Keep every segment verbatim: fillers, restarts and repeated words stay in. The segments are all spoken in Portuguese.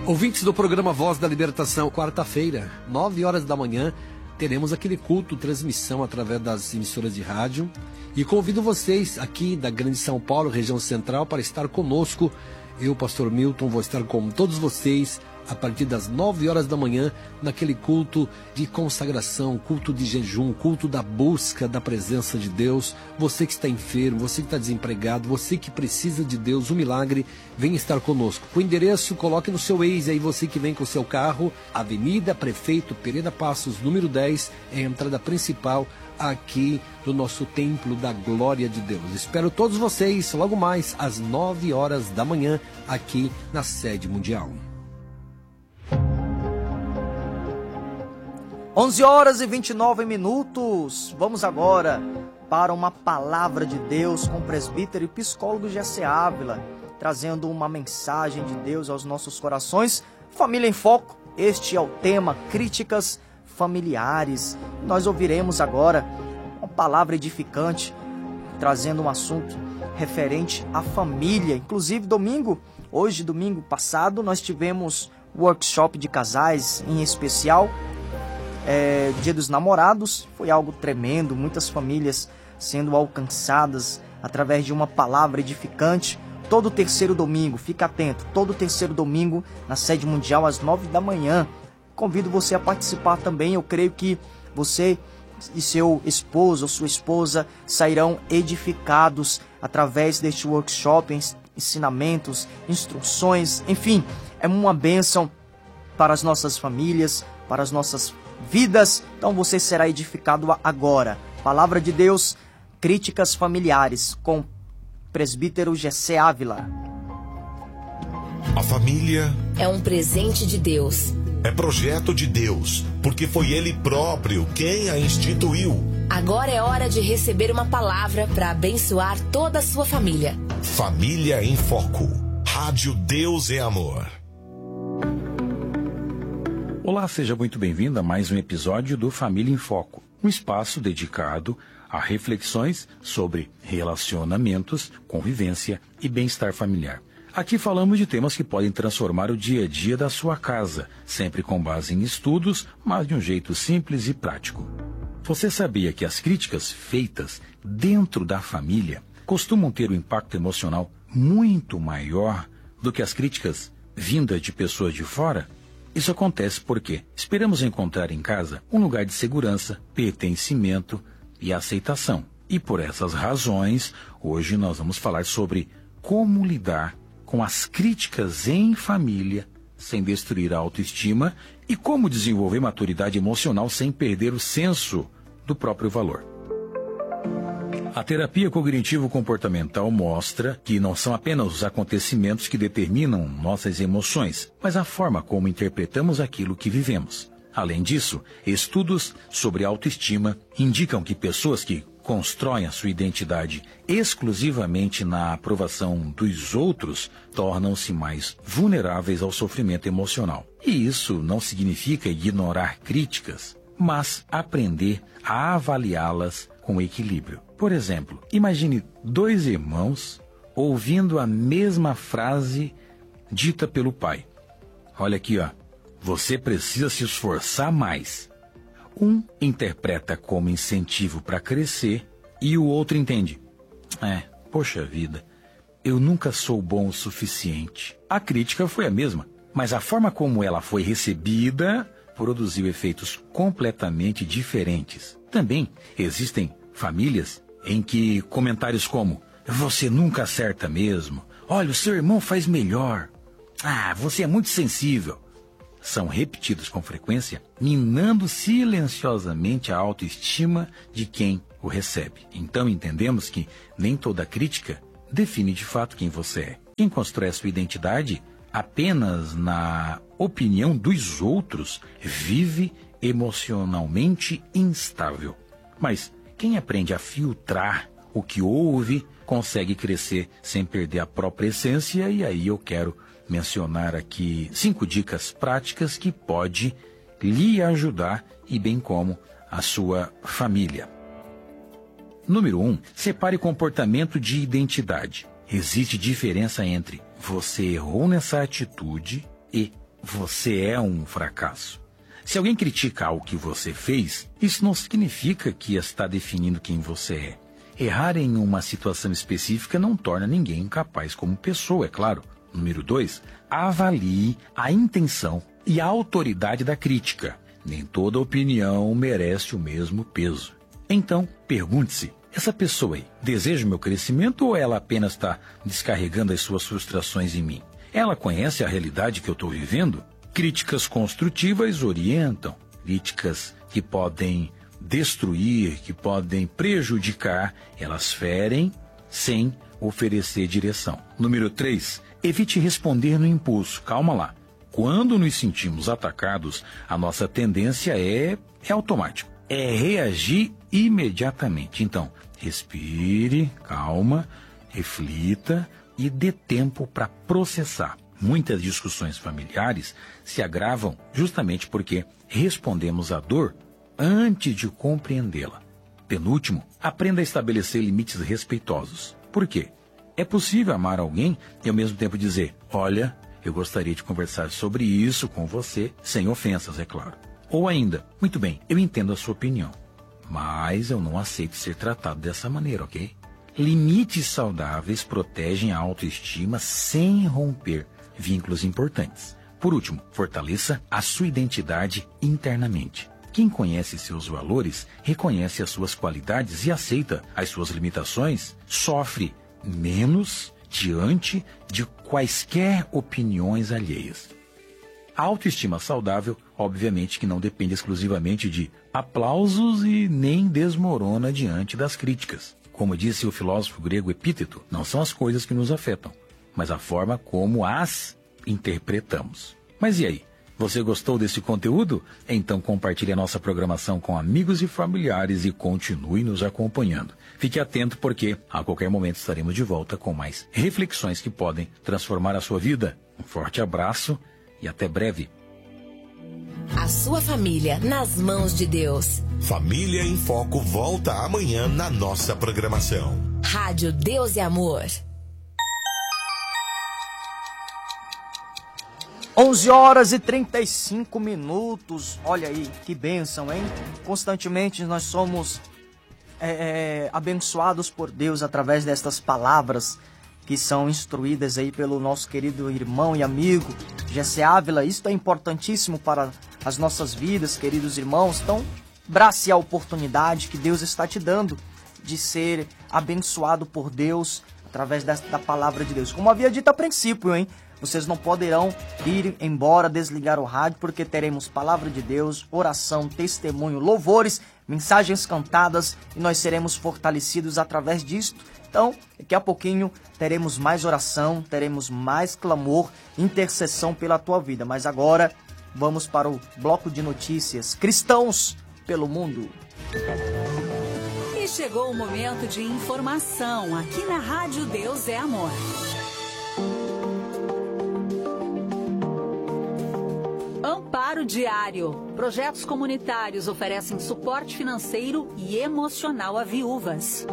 Ouvintes do programa Voz da Libertação, quarta-feira, nove horas da manhã, teremos aquele culto, transmissão através das emissoras de rádio. E convido vocês aqui da Grande São Paulo, região central, para estar conosco. Eu, pastor Milton, vou estar com todos vocês a partir das nove horas da manhã, naquele culto de consagração, culto de jejum, culto da busca da presença de Deus. Você que está enfermo, você que está desempregado, você que precisa de Deus, um milagre, vem estar conosco. O endereço, coloque no seu Waze aí, você que vem com o seu carro, Avenida Prefeito Pereira Passos, número dez, é a entrada principal aqui do nosso Templo da Glória de Deus. Espero todos vocês logo mais às nove horas da manhã, aqui na sede mundial. onze horas e vinte e nove minutos. Vamos agora para uma palavra de Deus com o presbítero e psicólogo Jessé Ávila, trazendo uma mensagem de Deus aos nossos corações. Família em Foco, este é o tema, críticas familiares. Nós ouviremos agora uma palavra edificante, trazendo um assunto referente à família. Inclusive, domingo, hoje, domingo passado, nós tivemos workshop de casais, em especial É, Dia dos Namorados. Foi algo tremendo, muitas famílias sendo alcançadas através de uma palavra edificante. Todo terceiro domingo, fica atento, todo terceiro domingo na sede mundial às nove da manhã. Convido você a participar também. Eu creio que você e seu esposo ou sua esposa sairão edificados através deste workshop, ensinamentos, instruções, enfim, é uma bênção para as nossas famílias, para as nossas vidas. Então você será edificado agora. Palavra de Deus, críticas familiares, com o presbítero Jessé Ávila. A família é um presente de Deus. É projeto de Deus, porque foi Ele próprio quem a instituiu. Agora é hora de receber uma palavra para abençoar toda a sua família. Família em Foco. Rádio Deus é Amor. Olá, seja muito bem-vindo a mais um episódio do Família em Foco, um espaço dedicado a reflexões sobre relacionamentos, convivência e bem-estar familiar. Aqui falamos de temas que podem transformar o dia a dia da sua casa, sempre com base em estudos, mas de um jeito simples e prático. Você sabia que as críticas feitas dentro da família costumam ter um impacto emocional muito maior do que as críticas vindas de pessoas de fora? Isso acontece porque esperamos encontrar em casa um lugar de segurança, pertencimento e aceitação. E por essas razões, hoje nós vamos falar sobre como lidar com as críticas em família sem destruir a autoestima e como desenvolver maturidade emocional sem perder o senso do próprio valor. A terapia cognitivo-comportamental mostra que não são apenas os acontecimentos que determinam nossas emoções, mas a forma como interpretamos aquilo que vivemos. Além disso, estudos sobre autoestima indicam que pessoas que constroem a sua identidade exclusivamente na aprovação dos outros tornam-se mais vulneráveis ao sofrimento emocional. E isso não significa ignorar críticas, mas aprender a avaliá-las com equilíbrio. Por exemplo, imagine dois irmãos ouvindo a mesma frase dita pelo pai. Olha aqui, ó. Você precisa se esforçar mais. Um interpreta como incentivo para crescer e o outro entende. É, poxa vida, eu nunca sou bom o suficiente. A crítica foi a mesma, mas a forma como ela foi recebida produziu efeitos completamente diferentes. Também existem famílias em que comentários como você nunca acerta mesmo, olha, o seu irmão faz melhor, ah, você é muito sensível, são repetidos com frequência, minando silenciosamente a autoestima de quem o recebe. Então entendemos que nem toda crítica define de fato quem você é. Quem constrói a sua identidade apenas na opinião dos outros vive emocionalmente instável. Mas quem aprende a filtrar o que ouve consegue crescer sem perder a própria essência. E aí eu quero mencionar aqui cinco dicas práticas que pode lhe ajudar e bem como a sua família. Número um, separe comportamento de identidade. Existe diferença entre você errou nessa atitude e você é um fracasso. Se alguém critica algo que você fez, isso não significa que está definindo quem você é. Errar em uma situação específica não torna ninguém incapaz como pessoa, é claro. Número dois, avalie a intenção e a autoridade da crítica. Nem toda opinião merece o mesmo peso. Então, pergunte-se, essa pessoa aí deseja o meu crescimento ou ela apenas está descarregando as suas frustrações em mim? Ela conhece a realidade que eu estou vivendo? Críticas construtivas orientam, críticas que podem destruir, que podem prejudicar, elas ferem sem oferecer direção. Número três, evite responder no impulso. Calma lá. Quando nos sentimos atacados, a nossa tendência é, é automático. É reagir imediatamente. Então, respire, calma, reflita e dê tempo para processar. Muitas discussões familiares se agravam justamente porque respondemos à dor antes de compreendê-la. Penúltimo, aprenda a estabelecer limites respeitosos. Por quê? É possível amar alguém e ao mesmo tempo dizer, olha, eu gostaria de conversar sobre isso com você, sem ofensas, é claro. Ou ainda, muito bem, eu entendo a sua opinião, mas eu não aceito ser tratado dessa maneira, ok? Limites saudáveis protegem a autoestima sem romper vínculos importantes. Por último, fortaleça a sua identidade internamente. Quem conhece seus valores, reconhece as suas qualidades e aceita as suas limitações, sofre menos diante de quaisquer opiniões alheias. A autoestima saudável, obviamente, que não depende exclusivamente de aplausos e nem desmorona diante das críticas. Como disse o filósofo grego Epíteto, não são as coisas que nos afetam, mas a forma como as interpretamos. Mas e aí? Você gostou desse conteúdo? Então compartilhe a nossa programação com amigos e familiares e continue nos acompanhando. Fique atento porque a qualquer momento estaremos de volta com mais reflexões que podem transformar a sua vida. Um forte abraço e até breve. A sua família nas mãos de Deus. Família em Foco volta amanhã na nossa programação. Rádio Deus e Amor. onze horas e trinta e cinco minutos. Olha aí, que bênção, hein? Constantemente nós somos é, é, abençoados por Deus através destas palavras que são instruídas aí pelo nosso querido irmão e amigo Jessé Ávila. Isto é importantíssimo para as nossas vidas, queridos irmãos. Então, brace a oportunidade que Deus está te dando de ser abençoado por Deus através desta, da palavra de Deus. Como havia dito a princípio, hein? Vocês não poderão ir embora, desligar o rádio, porque teremos palavra de Deus, oração, testemunho, louvores, mensagens cantadas e nós seremos fortalecidos através disto. Então, daqui a pouquinho teremos mais oração, teremos mais clamor, intercessão pela tua vida. Mas agora vamos para o bloco de notícias. Cristãos pelo mundo. E chegou o momento de informação aqui na Rádio Deus é Amor. Amparo Diário. Projetos comunitários oferecem suporte financeiro e emocional a viúvas.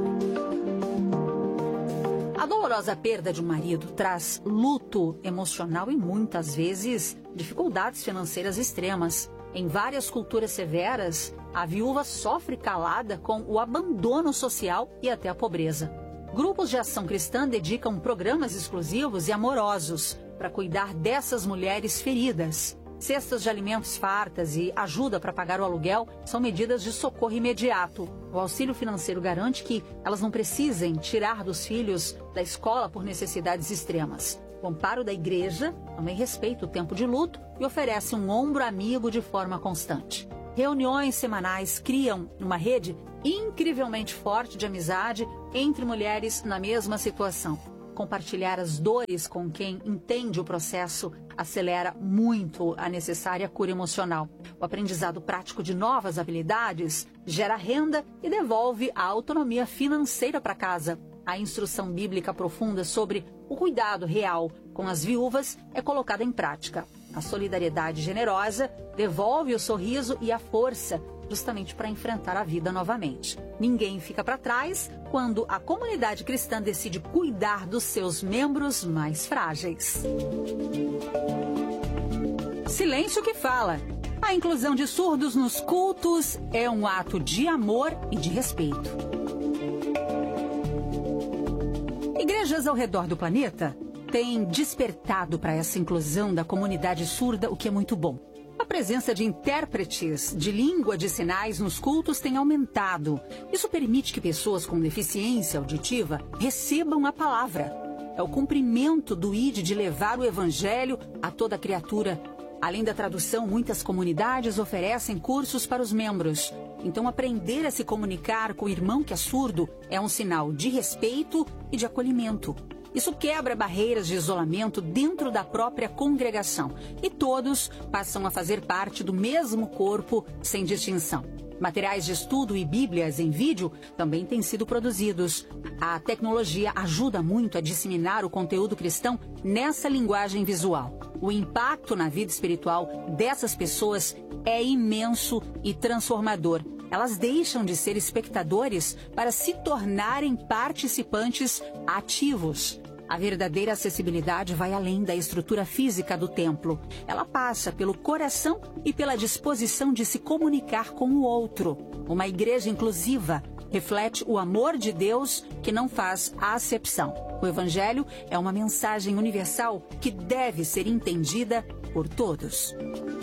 A dolorosa perda de um marido traz luto emocional e muitas vezes dificuldades financeiras extremas. Em várias culturas severas, a viúva sofre calada com o abandono social e até a pobreza. Grupos de ação cristã dedicam programas exclusivos e amorosos para cuidar dessas mulheres feridas. Cestas de alimentos fartas e ajuda para pagar o aluguel são medidas de socorro imediato. O auxílio financeiro garante que elas não precisem tirar dos filhos da escola por necessidades extremas. O amparo da igreja também respeita o tempo de luto e oferece um ombro amigo de forma constante. Reuniões semanais criam uma rede incrivelmente forte de amizade entre mulheres na mesma situação. Compartilhar as dores com quem entende o processo acelera muito a necessária cura emocional. O aprendizado prático de novas habilidades gera renda e devolve a autonomia financeira para casa. A instrução bíblica profunda sobre o cuidado real com as viúvas é colocada em prática. A solidariedade generosa devolve o sorriso e a força justamente para enfrentar a vida novamente. Ninguém fica para trás quando a comunidade cristã decide cuidar dos seus membros mais frágeis. Silêncio que fala. A inclusão de surdos nos cultos é um ato de amor e de respeito. Igrejas ao redor do planeta têm despertado para essa inclusão da comunidade surda, o que é muito bom. A presença de intérpretes de língua de sinais nos cultos tem aumentado. Isso permite que pessoas com deficiência auditiva recebam a palavra. É o cumprimento do I D de levar o evangelho a toda criatura. Além da tradução, muitas comunidades oferecem cursos para os membros. Então, aprender a se comunicar com o irmão que é surdo é um sinal de respeito e de acolhimento. Isso quebra barreiras de isolamento dentro da própria congregação. E todos passam a fazer parte do mesmo corpo, sem distinção. Materiais de estudo e bíblias em vídeo também têm sido produzidos. A tecnologia ajuda muito a disseminar o conteúdo cristão nessa linguagem visual. O impacto na vida espiritual dessas pessoas é imenso e transformador. Elas deixam de ser espectadores para se tornarem participantes ativos. A verdadeira acessibilidade vai além da estrutura física do templo. Ela passa pelo coração e pela disposição de se comunicar com o outro. Uma igreja inclusiva reflete o amor de Deus que não faz acepção. O Evangelho é uma mensagem universal que deve ser entendida por todos.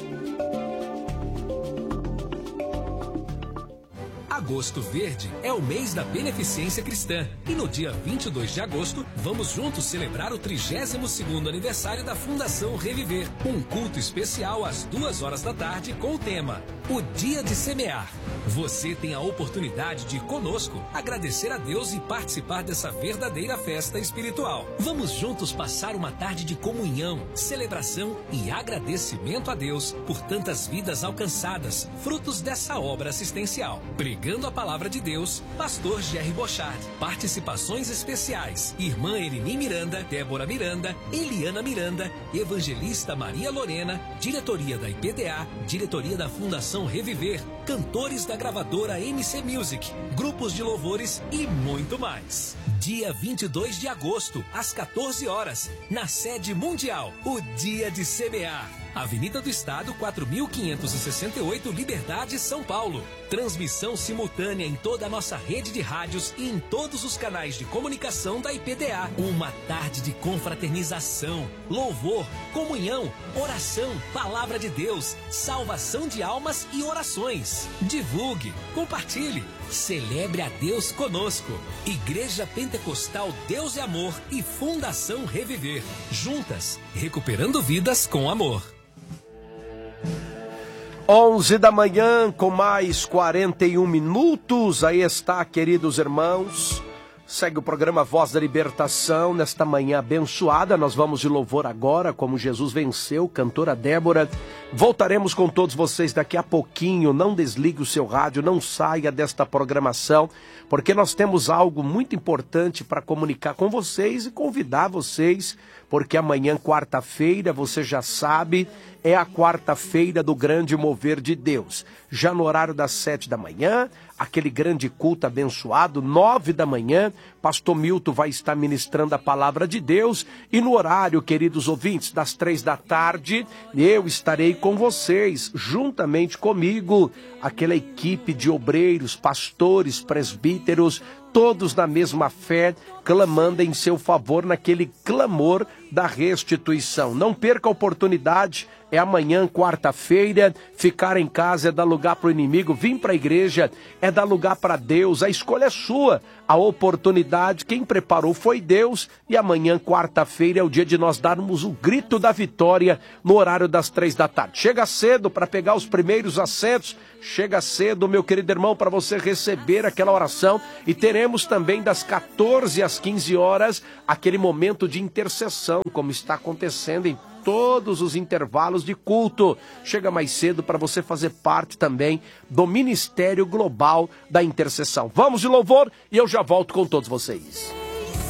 Agosto Verde é o mês da beneficência cristã e no dia vinte e dois de agosto vamos juntos celebrar o trigésimo segundo aniversário da Fundação Reviver. Um culto especial às duas horas da tarde com o tema O Dia de Semear. Você tem a oportunidade de ir conosco, agradecer a Deus e participar dessa verdadeira festa espiritual. Vamos juntos passar uma tarde de comunhão, celebração e agradecimento a Deus por tantas vidas alcançadas, frutos dessa obra assistencial. Pregando a palavra de Deus, Pastor Jerry Bochard. Participações especiais: Irmã Elini Miranda, Débora Miranda, Eliana Miranda, Evangelista Maria Lorena, Diretoria da I P D A, Diretoria da Fundação Reviver, cantores da gravadora M C Music, grupos de louvores e muito mais. Dia vinte e dois de agosto, às quatorze horas, na sede mundial, o Dia de Semear. Avenida do Estado, quatro mil quinhentos e sessenta e oito, Liberdade, São Paulo. Transmissão simultânea em toda a nossa rede de rádios e em todos os canais de comunicação da I P D A. Uma tarde de confraternização, louvor, comunhão, oração, palavra de Deus, salvação de almas e orações. Divulgue, compartilhe, celebre a Deus conosco. Igreja Pentecostal Deus é Amor e Fundação Reviver. Juntas, recuperando vidas com amor. onze da manhã, com mais quarenta e um minutos. Aí está, queridos irmãos. Segue o programa Voz da Libertação. Nesta manhã abençoada, nós vamos de louvor agora, como Jesus venceu, cantora Débora. Voltaremos com todos vocês daqui a pouquinho. Não desligue o seu rádio, não saia desta programação, porque nós temos algo muito importante para comunicar com vocês e convidar vocês, porque amanhã, quarta-feira, você já sabe, é a quarta-feira do grande mover de Deus. Já no horário das sete da manhã, aquele grande culto abençoado, nove da manhã, pastor Milton vai estar ministrando a palavra de Deus. E no horário, queridos ouvintes, das três da tarde, eu estarei com vocês, juntamente comigo, aquela equipe de obreiros, pastores, presbíteros, todos na mesma fé, clamando em seu favor naquele clamor da restituição. Não perca a oportunidade, é amanhã, quarta-feira. Ficar em casa é dar lugar para o inimigo, vir para a igreja é dar lugar para Deus. A escolha é sua, a oportunidade, quem preparou foi Deus. E amanhã, quarta-feira, é o dia de nós darmos o grito da vitória no horário das três da tarde. Chega cedo para pegar os primeiros assentos, chega cedo, meu querido irmão, para você receber aquela oração. E teremos também das quatorze às quinze horas aquele momento de intercessão, como está acontecendo em todos os intervalos de culto. Chega mais cedo para você fazer parte também do Ministério Global da Intercessão. Vamos de louvor e eu já volto com todos vocês.